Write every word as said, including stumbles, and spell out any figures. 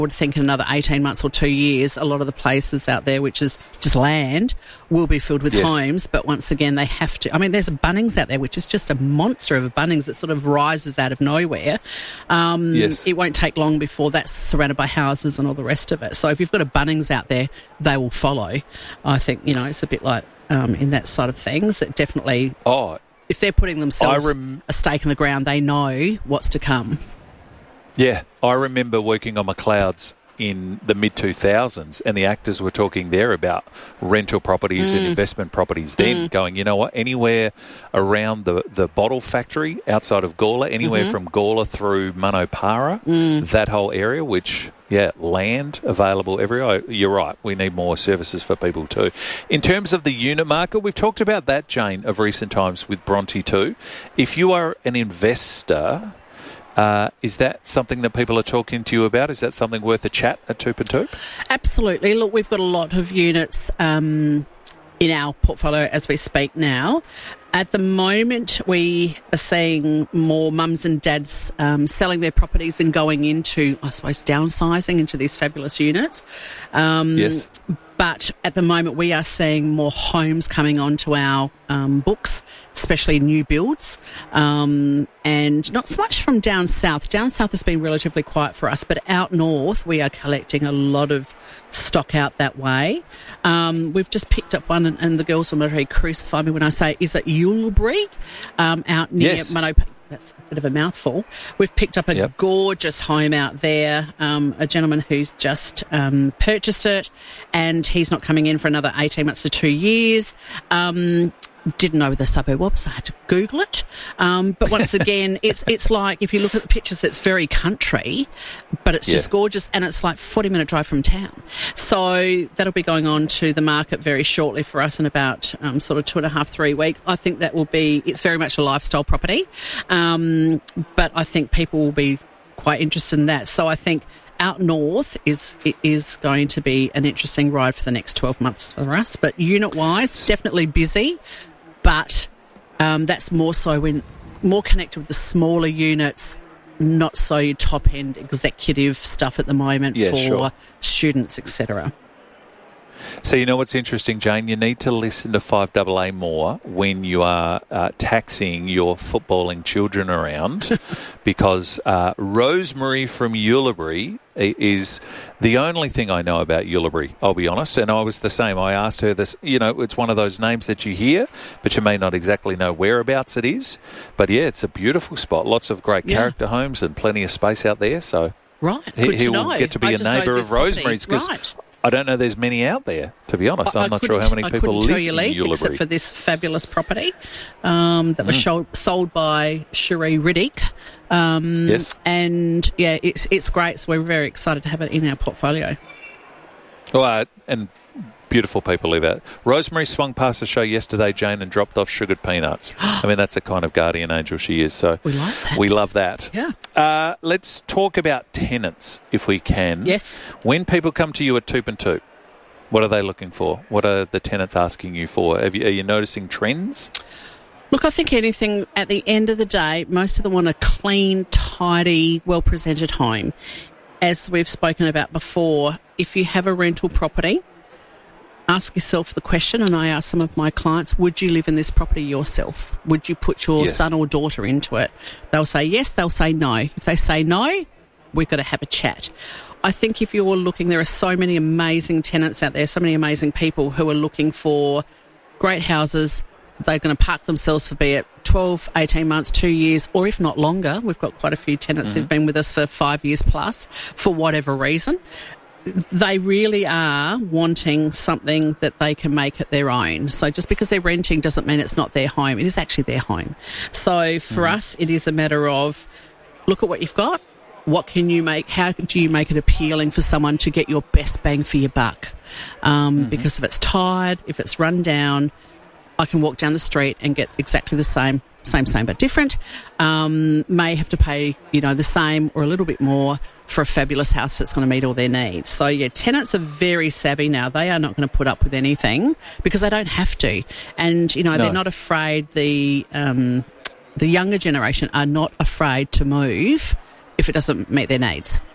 would think in another eighteen months or two years, a lot of the places out there, which is just land, will be filled with yes. homes. But once again, they have to. I mean, there's a Bunnings out there, which is just a monster of a Bunnings that sort of rises out of nowhere. Um, yes. It won't take long before that's surrounded by houses and all the rest of it. So if you've got a Bunnings out there, they will follow. I think, you know, it's a bit like um, in that side of things. It definitely, oh, if they're putting themselves rem- a stake in the ground, they know what's to come. Yeah, I remember working on McLeod's in the mid two thousands, and the actors were talking there about rental properties mm. and investment properties then, mm. going, you know what, anywhere around the, the bottle factory outside of Gawler, anywhere mm-hmm. from Gawler through Manopara, mm. that whole area, which, yeah, land available everywhere. You're right, we need more services for people too. In terms of the unit market, we've talked about that, Jane, of recent times with Bronte too. If you are an investor... Uh, is that something that people are talking to you about? Is that something worth a chat at Toop and Toop? Absolutely. Look, we've got a lot of units um, in our portfolio as we speak now. At the moment, we are seeing more mums and dads um, selling their properties and going into, I suppose, downsizing into these fabulous units. Um, yes. But at the moment, we are seeing more homes coming onto our um, books, especially new builds, um, and not so much from down south. Down south has been relatively quiet for us, but out north, we are collecting a lot of stock out that way. Um, we've just picked up one, and, and the girls will literally crucify me when I say, is it Ullebury? Um, out near yes. Manopara. That's a bit of a mouthful. We've picked up a yep. gorgeous home out there, um, a gentleman who's just um, purchased it, and he's not coming in for another eighteen months to two years. Um, didn't know where the suburb was. I had to Google it. Um, but once again, it's it's like, if you look at the pictures, it's very country, but it's just yeah. gorgeous, and it's like forty minute drive from town. So that'll be going on to the market very shortly for us in about um, sort of two and a half, three weeks. I think that will be, it's very much a lifestyle property, um, but I think people will be quite interested in that. So I think out north is is going to be an interesting ride for the next twelve months for us. But unit-wise, definitely busy. But um, that's more so when more connected with the smaller units, not so your top-end executive stuff at the moment yeah, for sure. students, et cetera. So you know what's interesting, Jane? You need to listen to five A A more when you are uh, taxiing your footballing children around, because uh, Rosemary from Ullebury is the only thing I know about Ullebury, I'll be honest, and I was the same. I asked her this, you know, it's one of those names that you hear, but you may not exactly know whereabouts it is. But yeah, it's a beautiful spot, lots of great yeah. character homes and plenty of space out there, so right, he, good he to will know. get to be I a neighbour of Rosemary's, because right. I don't know there's many out there, to be honest. I'm I not sure how many I people live tell you, in Leith, Ullebury. except for this fabulous property um, that was Mm. sold, sold by Cherie Riddick. Um, yes. And, yeah, it's it's great. So we're very excited to have it in our portfolio. Well, uh, and beautiful people live out. Rosemary swung past the show yesterday, Jane, and dropped off sugared peanuts. I mean, that's the kind of guardian angel she is. So we like that. We love that. Yeah. Uh, let's talk about tenants, if we can. Yes. When people come to you at Toop and Toop, what are they looking for? What are the tenants asking you for? Have you, are you noticing trends? Look, I think anything, at the end of the day, most of them want a clean, tidy, well-presented home. As we've spoken about before, if you have a rental property, ask yourself the question, and I ask some of my clients, would you live in this property yourself? Would you put your yes. son or daughter into it? They'll say yes, they'll say no. If they say no, we've got to have a chat. I think if you're looking, there are so many amazing tenants out there, so many amazing people who are looking for great houses. They're going to park themselves for, be it twelve, eighteen months, two years, or if not longer. We've got quite a few tenants mm-hmm. who've been with us for five years plus for whatever reason. They really are wanting something that they can make it their own. So just because they're renting doesn't mean it's not their home. It is actually their home. So for mm-hmm. us, it is a matter of look at what you've got. What can you make? How do you make it appealing for someone to get your best bang for your buck? Um, mm-hmm. Because if it's tired, if it's run down, I can walk down the street and get exactly the same, same, same, but different. Um, may have to pay, you know, the same or a little bit more for a fabulous house that's going to meet all their needs. So, yeah, tenants are very savvy now. They are not going to put up with anything because they don't have to. And, you know, no. they're not afraid. The um, the younger generation are not afraid to move if it doesn't meet their needs.